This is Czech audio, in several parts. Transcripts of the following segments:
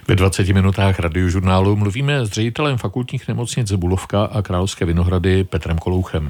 Ve 20 minutách Radiožurnálu mluvíme s ředitelem fakultních nemocnic Bulovka a Královské Vinohrady Petrem Kolouchem.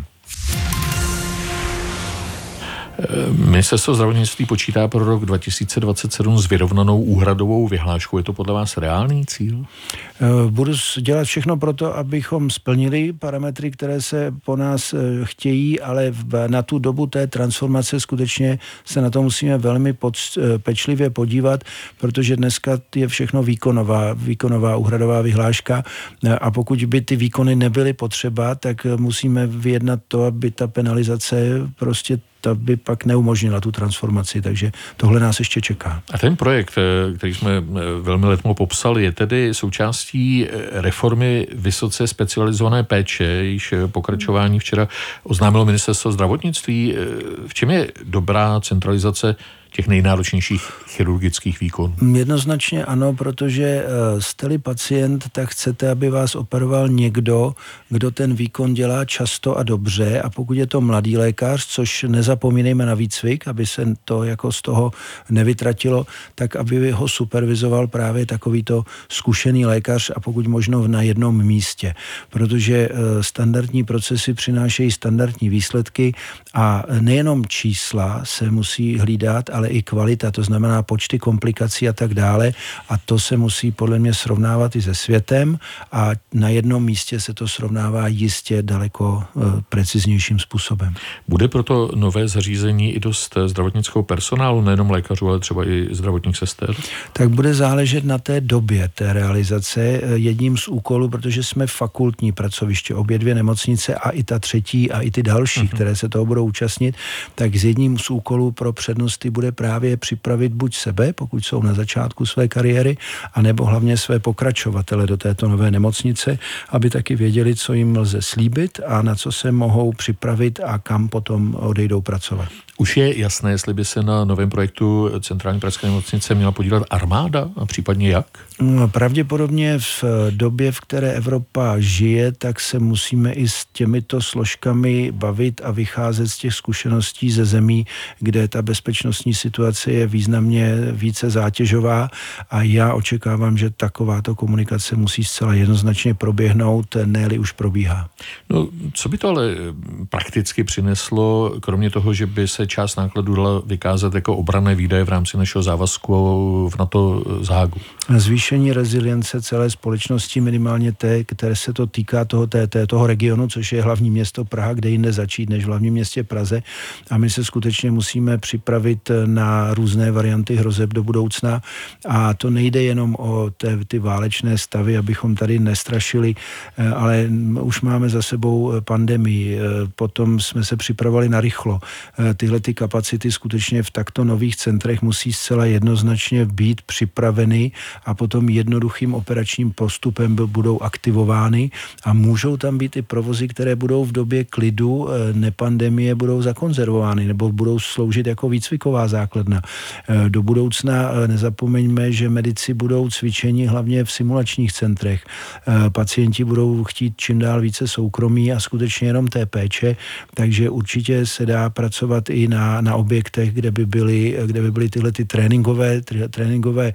Ministerstvo zdravotnictví počítá pro rok 2027 s vyrovnanou úhradovou vyhláškou. Je to podle vás reálný cíl? Budu dělat všechno pro to, abychom splnili parametry, které se po nás chtějí, ale na tu dobu té transformace skutečně se na to musíme velmi pečlivě podívat, protože dneska je všechno výkonová úhradová vyhláška a pokud by ty výkony nebyly potřeba, tak musíme vyjednat to, aby ta penalizace prostě ta by pak neumožnila tu transformaci, takže tohle nás ještě čeká. A ten projekt, který jsme velmi letmo popsali, je tedy součástí reformy vysoce specializované péče, jejíž pokračování včera oznámilo Ministerstvo zdravotnictví. V čem je dobrá centralizace těch nejnáročnějších chirurgických výkonů? Jednoznačně ano, protože jste-li pacient, tak chcete, aby vás operoval někdo, kdo ten výkon dělá často a dobře, a pokud je to mladý lékař, což nezapomínejme na výcvik, aby se to jako z toho nevytratilo, tak aby ho supervizoval právě takovýto zkušený lékař a pokud možno na jednom místě. Protože standardní procesy přinášejí standardní výsledky a nejenom čísla se musí hlídat, ale i kvalita, to znamená počty komplikací a tak dále, a to se musí podle mě srovnávat i se světem a na jednom místě se to srovnává jistě daleko preciznějším způsobem. Bude proto nové zařízení i dost zdravotnického personálu, nejenom lékařů, ale třeba i zdravotních sester? Tak bude záležet na té době té realizace. Jedním z úkolů, protože jsme fakultní pracoviště, obě dvě nemocnice a i ta třetí a i ty další, které se toho budou účastnit, tak z jedním z úkolů pro přednosty bude právě připravit buď sebe, pokud jsou na začátku své kariéry, anebo hlavně své pokračovatele do této nové nemocnice, aby taky věděli, co jim lze slíbit a na co se mohou připravit a kam potom odejdou pracovat. Už je jasné, jestli by se na novém projektu Centrální pražské nemocnice měla podílet armáda a případně jak? Pravděpodobně v době, v které Evropa žije, tak se musíme i s těmito složkami bavit a vycházet z těch zkušeností ze zemí, kde ta bezpečnostní situace je významně více zátěžová a já očekávám, že takováto komunikace musí zcela jednoznačně proběhnout, ne-li už probíhá. No, co by to ale prakticky přineslo, kromě toho, že by se část nákladů dala vykázat jako obranné výdaje v rámci našeho závazku v NATO z Hágu? Zvýšení rezilience celé společnosti, minimálně té, které se to týká toho regionu, což je hlavní město Praha, kde jinde začít než v hlavním městě Praze. A my se skutečně musíme připravit na různé varianty hrozeb do budoucna. A to nejde jenom o ty válečné stavy, abychom tady nestrašili, ale už máme za sebou pandemii. Potom jsme se připravovali na rychlo. Tyhle ty kapacity skutečně v takto nových centrech musí zcela jednoznačně být připraveny a potom jednoduchým operačním postupem budou aktivovány a můžou tam být i provozy, které budou v době klidu, nepandemie, budou zakonzervovány nebo budou sloužit jako výcviková základna. Do budoucna nezapomeňme, že medici budou cvičeni hlavně v simulačních centrech. Pacienti budou chtít čím dál více soukromí a skutečně jenom té péče, takže určitě se dá pracovat i na objektech, kde by byly tyhle ty tréninkové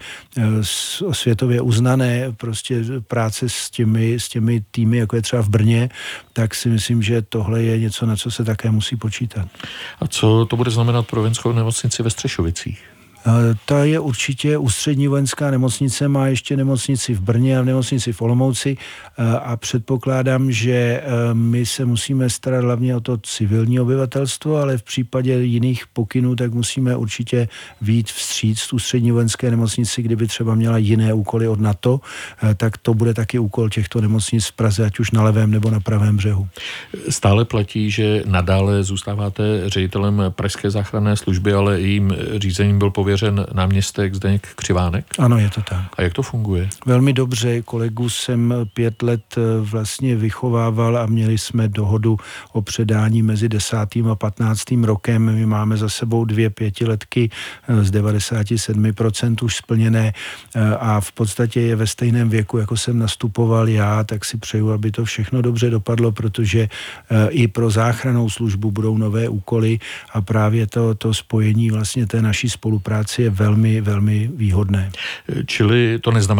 světově uznané prostě práce s těmi týmy, jako je třeba v Brně, tak si myslím, že tohle je něco, na co se také musí počítat. A co to bude znamenat pro vojenskou nemocnici ve Střešovicích? Ta je určitě ústřední vojenská nemocnice, má ještě nemocnici v Brně a nemocnici v Olomouci a předpokládám, že my se musíme starat hlavně o to civilní obyvatelstvo, ale v případě jiných pokynů tak musíme určitě vyjít vstříc ústřední vojenské nemocnici, kdyby třeba měla jiné úkoly od NATO, tak to bude taky úkol těchto nemocnic v Praze, ať už na levém nebo na pravém břehu. Stále platí, že nadále zůstáváte ředitelem Pražské záchranné služby, ale jejím řízením byl pověřen náměstek Zdeněk Křivánek? Ano, je to tak. A jak to funguje? Velmi dobře. Kolegu jsem 5 let vlastně vychovával a měli jsme dohodu o předání mezi 10. a 15. rokem. My máme za sebou 2 pětiletky z 97% už splněné a v podstatě je ve stejném věku, jako jsem nastupoval já, tak si přeju, aby to všechno dobře dopadlo, protože i pro záchrannou službu budou nové úkoly a právě to spojení vlastně té naší spolupráce je velmi, velmi výhodné. Čili to neznamená,